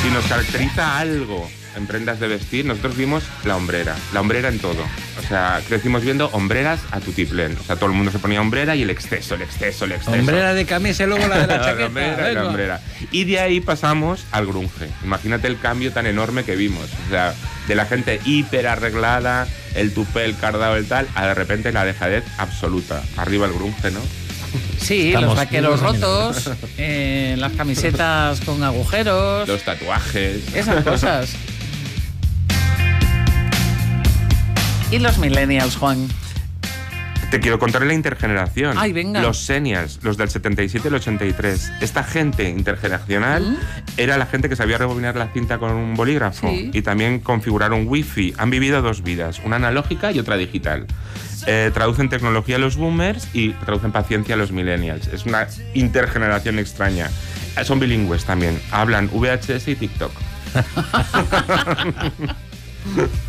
Si nos caracteriza algo en prendas de vestir, nosotros vimos la hombrera en todo. O sea, crecimos viendo hombreras a tutiplén. O sea, todo el mundo se ponía hombrera y el exceso. Hombrera de camisa y luego la de la chaqueta. la hombrera. Y de ahí pasamos al grunge. Imagínate el cambio tan enorme que vimos. O sea, de la gente hiper arreglada, el tupé, el cardado, el tal, a de repente la dejadez absoluta. Arriba el grunge, ¿no? Sí, los vaqueros rotos, las camisetas con agujeros, los tatuajes, esas cosas. ¿Y los millennials, Juan? Te quiero contar la intergeneración. Ay, venga. Los seniors, los del 77 y el 83. Esta gente intergeneracional era la gente que sabía rebobinar la cinta con un bolígrafo y también configurar un wifi. Han vivido dos vidas, una analógica y otra digital. Traducen tecnología a los boomers y traducen paciencia a los millennials. Es una intergeneración extraña. Son bilingües también. Hablan VHS y TikTok.